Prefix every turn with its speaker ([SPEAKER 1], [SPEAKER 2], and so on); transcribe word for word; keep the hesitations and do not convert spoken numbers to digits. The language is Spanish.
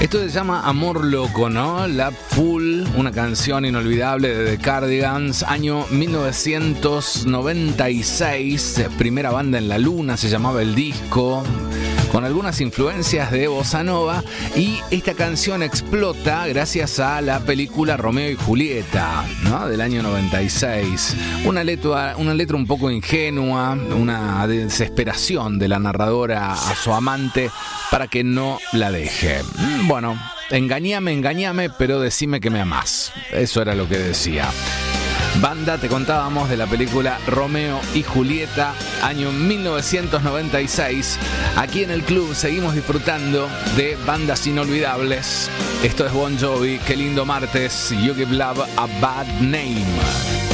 [SPEAKER 1] Esto se llama Amor Loco, ¿no? Love Fool, una canción inolvidable de The Cardigans, año mil novecientos noventa y seis, primera banda en la luna, se llamaba el disco, con algunas influencias de bossa nova, y esta canción explota gracias a la película Romeo y Julieta, ¿no? Del año noventa y seis. Una letra, una letra un poco ingenua, una desesperación de la narradora a su amante para que no la deje. Bueno, engañame, engañame, pero decime que me amás. Eso era lo que decía. Banda, te contábamos de la película Romeo y Julieta, año mil novecientos noventa y seis. Aquí en el club seguimos disfrutando de bandas inolvidables. Esto es Bon Jovi, qué lindo martes. You Give Love a Bad Name.